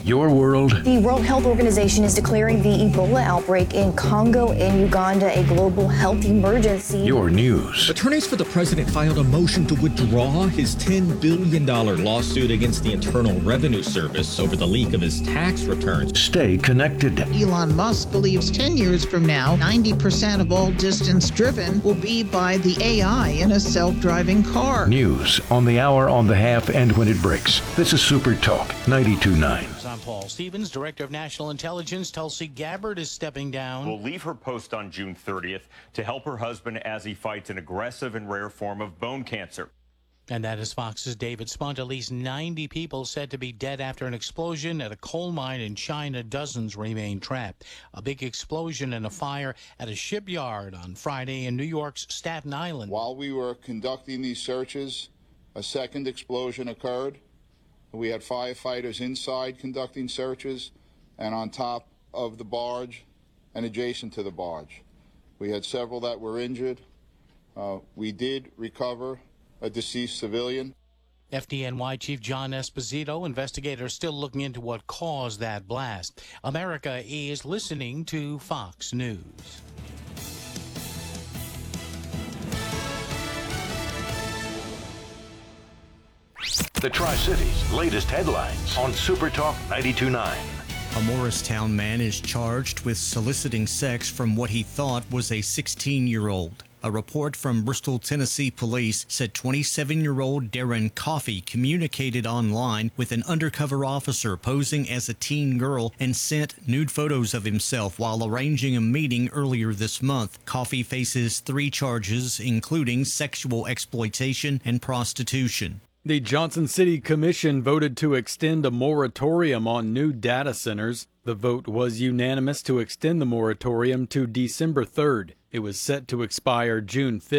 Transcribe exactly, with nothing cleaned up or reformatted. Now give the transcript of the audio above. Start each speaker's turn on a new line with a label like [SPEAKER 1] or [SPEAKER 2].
[SPEAKER 1] Your world.
[SPEAKER 2] The World Health Organization is declaring the Ebola outbreak in Congo and Uganda a global health emergency.
[SPEAKER 1] Your news.
[SPEAKER 3] Attorneys for the president filed a motion to withdraw his ten billion dollars lawsuit against the Internal Revenue Service over the leak of his tax returns.
[SPEAKER 1] Stay connected.
[SPEAKER 4] Elon Musk believes ten years from now, ninety percent of all distance driven will be by the A I in a self-driving car.
[SPEAKER 1] News on the hour, on the half, and when it breaks. This is Super Talk ninety-two point nine.
[SPEAKER 5] I'm Paul Stevens, Director of National Intelligence. Tulsi Gabbard is stepping down.
[SPEAKER 6] Will leave her post on June thirtieth to help her husband as he fights an aggressive and rare form of bone cancer.
[SPEAKER 5] And that is Fox's David Spunt. At least ninety people said to be dead after an explosion at a coal mine in China. Dozens remain trapped. A big explosion and a fire at a shipyard on Friday in New York's Staten Island.
[SPEAKER 7] While we were conducting these searches, a second explosion occurred. We had firefighters inside conducting searches and on top of the barge and adjacent to the barge. We had several that were injured. Uh, we did recover a deceased civilian.
[SPEAKER 5] F D N Y Chief John Esposito, investigators still looking into what caused that blast. America is listening to Fox News.
[SPEAKER 1] The Tri-Cities' latest headlines on Super Talk ninety-two point nine.
[SPEAKER 8] A Morristown man is charged with soliciting sex from what he thought was a sixteen-year-old. A report from Bristol, Tennessee police said twenty-seven-year-old Darren Coffey communicated online with an undercover officer posing as a teen girl and sent nude photos of himself while arranging a meeting earlier this month. Coffey faces three charges, including sexual exploitation and prostitution.
[SPEAKER 9] The Johnson City Commission voted to extend a moratorium on new data centers. The vote was unanimous to extend the moratorium to December third. It was set to expire June fifth.